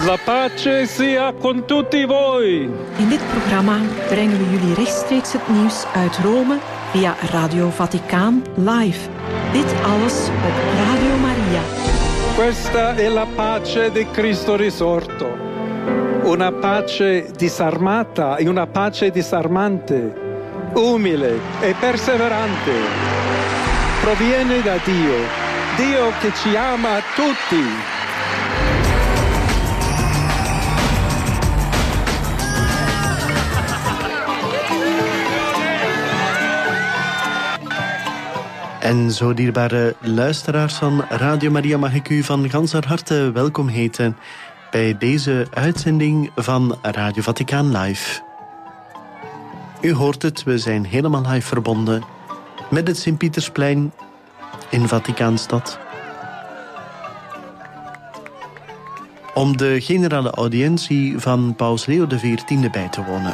La pace sia con tutti voi. In dit programma brengen we jullie rechtstreeks het nieuws uit Rome via Radio Vaticaan live. Dit alles op Radio Maria. Questa è la pace di Cristo risorto. Una pace disarmata e una pace disarmante, umile e perseverante. Proviene da Dio, Dio che ci ama tutti. En zo dierbare luisteraars van Radio Maria mag ik u van ganser harte welkom heten bij deze uitzending van Radio Vaticaan Live. U hoort het, we zijn helemaal live verbonden met het Sint-Pietersplein in Vaticaanstad. Om de generale audiëntie van Paus Leo XIV bij te wonen.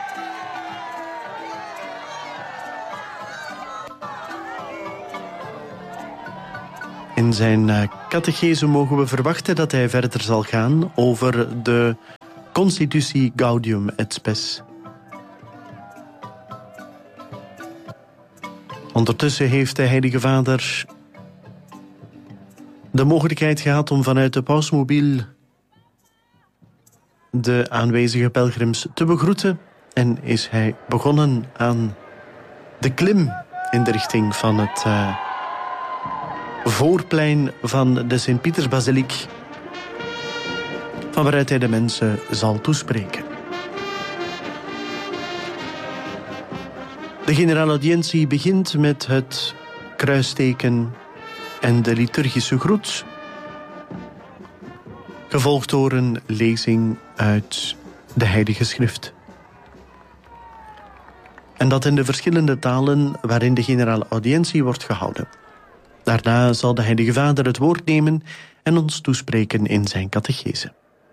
In zijn catechese mogen we verwachten dat hij verder zal gaan over de Constitutie Gaudium et Spes. Ondertussen heeft de Heilige Vader de mogelijkheid gehad om vanuit de pausmobiel de aanwezige pelgrims te begroeten en is hij begonnen aan de klim in de richting van het voorplein van de Sint-Pietersbasiliek, van waaruit hij de mensen zal toespreken. De generale audiëntie begint met het kruisteken en de liturgische groet, gevolgd door een lezing uit de Heilige Schrift. En dat in de verschillende talen waarin de generale audiëntie wordt gehouden. Daarna zal de Heilige Vader het woord nemen en ons toespreken in zijn catechese.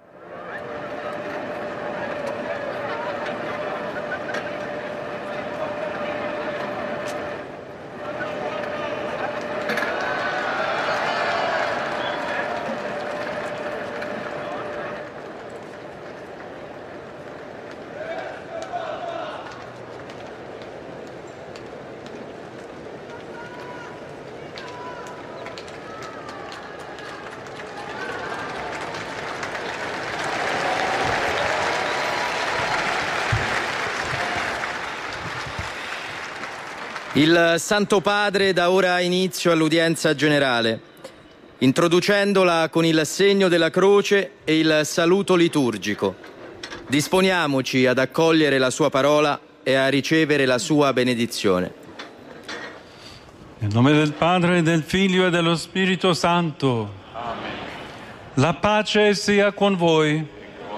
Il Santo Padre dà ora inizio all'udienza generale, introducendola con il segno della croce e il saluto liturgico. Disponiamoci ad accogliere la sua parola e a ricevere la sua benedizione. Nel nome del Padre, del Figlio e dello Spirito Santo. Amen. La pace sia con voi.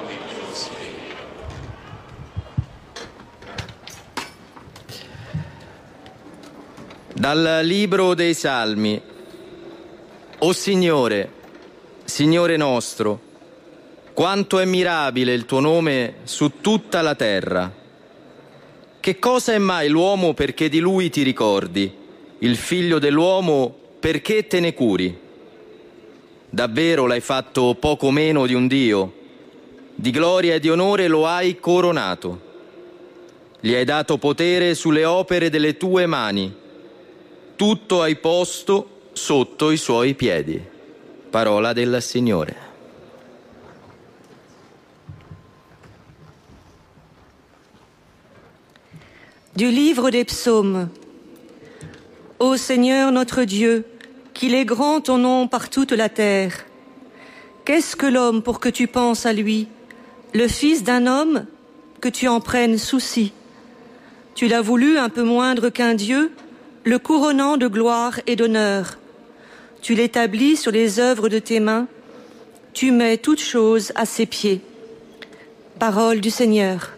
Dal Libro dei Salmi. O Signore, Signore nostro, quanto è mirabile il tuo nome su tutta la terra. Che cosa è mai l'uomo perché di lui ti ricordi, il figlio dell'uomo perché te ne curi? Davvero l'hai fatto poco meno di un Dio, di gloria e di onore lo hai coronato. Gli hai dato potere sulle opere delle tue mani. Tutto hai posto sotto i suoi piedi. Parola del Signore. Du livre des psaumes. Ô Seigneur notre Dieu, qu'il est grand ton nom par toute la terre. Qu'est-ce que l'homme pour que tu penses à lui, le fils d'un homme que tu en prennes souci? Tu l'as voulu un peu moindre qu'un Dieu, le couronnant de gloire et d'honneur. Tu l'établis sur les œuvres de tes mains. Tu mets toutes choses à ses pieds. Parole du Seigneur.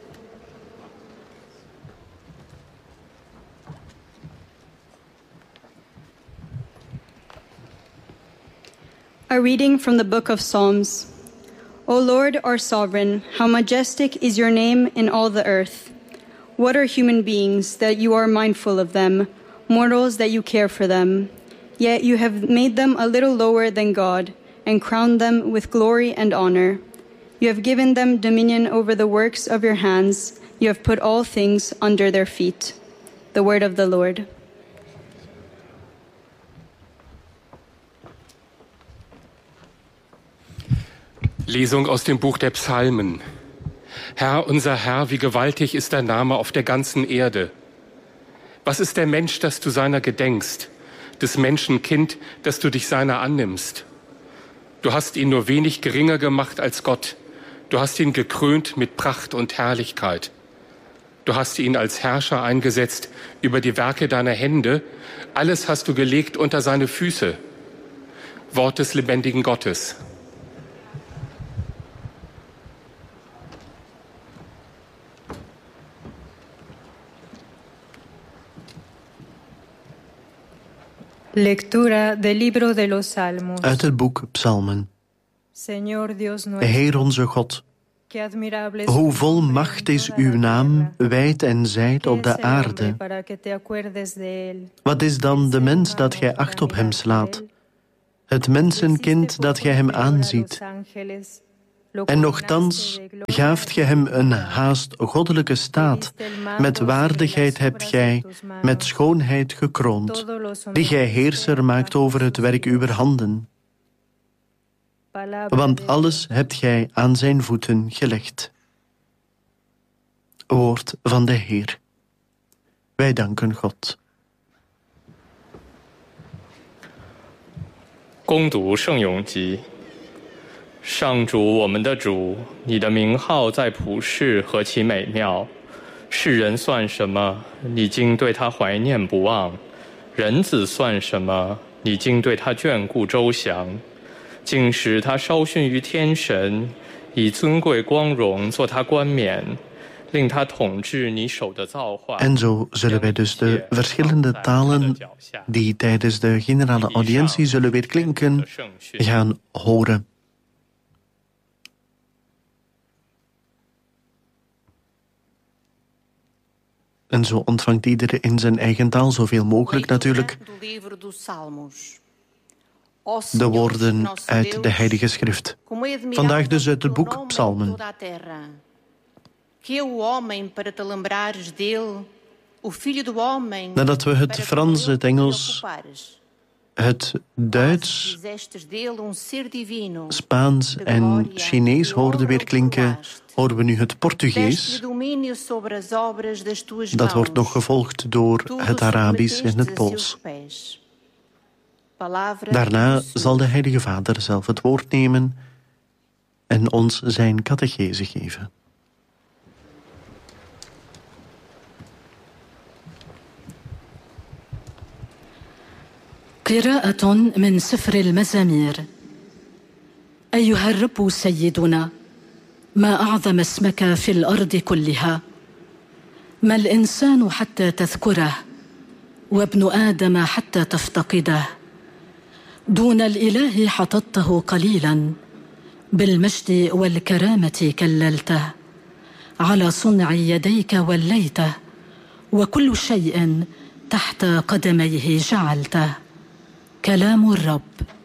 A reading from the Book of Psalms. O Lord, our sovereign, how majestic is your name in all the earth. What are human beings that you are mindful of them, mortals that you care for them? Yet you have made them a little lower than God and crowned them with glory and honor. You have given them dominion over the works of your hands. You have put all things under their feet. The word of the Lord. Lesung aus dem Buch der Psalmen. Herr, unser Herr, wie gewaltig ist dein Name auf der ganzen Erde. Was ist der Mensch, dass du seiner gedenkst, des Menschen Kind, dass du dich seiner annimmst? Du hast ihn nur wenig geringer gemacht als Gott. Du hast ihn gekrönt mit Pracht und Herrlichkeit. Du hast ihn als Herrscher eingesetzt über die Werke deiner Hände. Alles hast du gelegt unter seine Füße. Wort des lebendigen Gottes. Lectura del libro de los Salmos. Uit het boek Psalmen. Señor Dios nuestro, Heer onze God, qué admirable es hoe vol macht is uw naam, wijd en zijd op de aarde. para que te acuerdes de él. Wat is dan de mens dat gij acht op hem slaat? Het mensenkind dat gij hem aanziet. En nochtans gaaft gij hem een haast goddelijke staat. Met waardigheid hebt gij, met schoonheid gekroond, die gij heerser maakt over het werk uwer handen. Want alles hebt gij aan zijn voeten gelegd. Woord van de Heer. Wij danken God. 恭读圣咏集。上主，我们的主，你的名号在普世何其美妙！世人算什么？你竟对他怀念不忘；人子算什么？你竟对他眷顾周详。竟使他稍逊于天神，以尊贵光荣做他冠冕，令他统治你手的造化。 En zo zullen wij dus de verschillende talen die tijdens de generale audiëntie zullen weer klinken gaan horen. En zo ontvangt iedereen in zijn eigen taal zoveel mogelijk natuurlijk de woorden uit de Heilige Schrift. Vandaag dus uit het boek Psalmen. Nadat we het Frans, het Engels, het Duits, Spaans en Chinees hoorden weer klinken, horen we nu het Portugees. Dat wordt nog gevolgd door het Arabisch en het Pools. Daarna zal de Heilige Vader zelf het woord nemen en ons zijn catechese geven. قراءة من سفر المزامير. أيها الرب سيدنا، ما أعظم اسمك في الأرض كلها. ما الإنسان حتى تذكره، وابن آدم حتى تفتقده. دون الإله حططته قليلا، بالمجد والكرامة كللته. على صنع يديك وليته، وكل شيء تحت قدميه جعلته. كلام الرب.